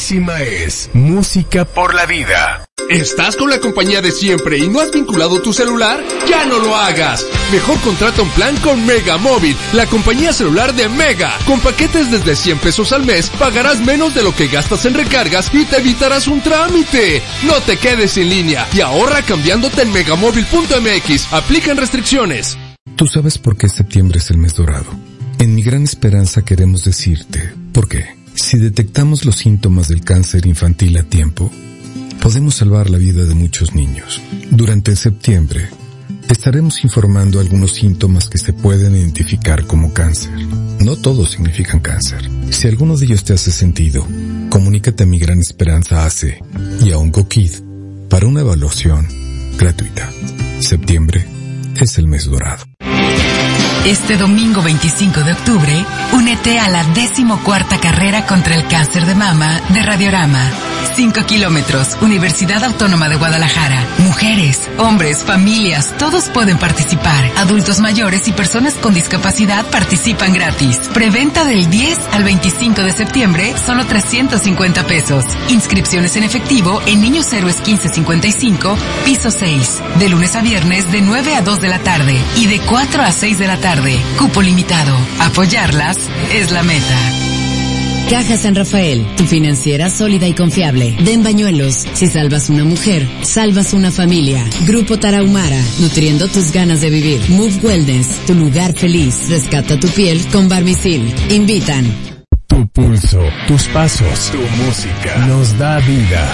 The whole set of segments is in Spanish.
Máxima es música por la vida. ¿Estás con la compañía de siempre y no has vinculado tu celular? ¡Ya no lo hagas! Mejor contrata un plan con Mega Móvil, la compañía celular de Mega. Con paquetes desde 100 pesos al mes, pagarás menos de lo que gastas en recargas y te evitarás un trámite. No te quedes sin línea y ahorra cambiándote en megamóvil.mx. Aplican restricciones. ¿Tú sabes por qué septiembre es el mes dorado? En Mi Gran Esperanza queremos decirte por qué. Si detectamos los síntomas del cáncer infantil a tiempo, podemos salvar la vida de muchos niños. Durante septiembre, estaremos informando algunos síntomas que se pueden identificar como cáncer. No todos significan cáncer. Si alguno de ellos te hace sentido, comunícate a Mi Gran Esperanza AC y a OncoKid para una evaluación gratuita. Septiembre es el mes dorado. Este domingo 25 de octubre, únete a la 14ª carrera contra el cáncer de mama de Radiorama. 5 kilómetros, Universidad Autónoma de Guadalajara. Mujeres, hombres, familias, todos pueden participar. Adultos mayores y personas con discapacidad participan gratis. Preventa del 10 al 25 de septiembre, solo 350 pesos. Inscripciones en efectivo en Niños Héroes 1555, piso 6. De lunes a viernes de 9 a 2 de la tarde y de 4 a 6 de la tarde. Cupo limitado. Apoyarlas es la meta. Caja San Rafael, tu financiera sólida y confiable. Den Bañuelos, si salvas una mujer, salvas una familia. Grupo Tarahumara, nutriendo tus ganas de vivir. Move Wellness, tu lugar feliz. Rescata tu piel con Barbisil. Invitan. Tu pulso, tus pasos, tu música nos da vida.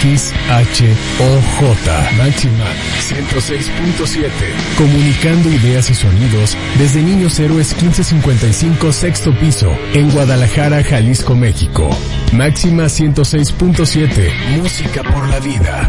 XHOJ Máxima 106.7. Comunicando ideas y sonidos desde Niños Héroes 1555 sexto piso en Guadalajara, Jalisco, México. Máxima 106.7. Música por la vida.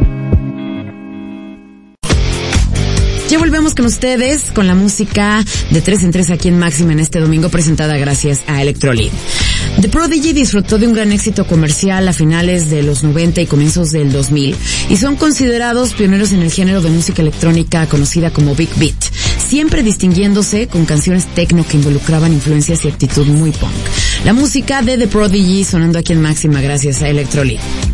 Ya volvemos con ustedes con la música de 3 en 3 aquí en Máxima en este domingo, presentada gracias a Electrolit. The Prodigy disfrutó de un gran éxito comercial a finales de los 90 y comienzos del 2000 y son considerados pioneros en el género de música electrónica conocida como Big Beat, siempre distinguiéndose con canciones techno que involucraban influencias y actitud muy punk. La música de The Prodigy sonando aquí en Máxima gracias a Electrolit.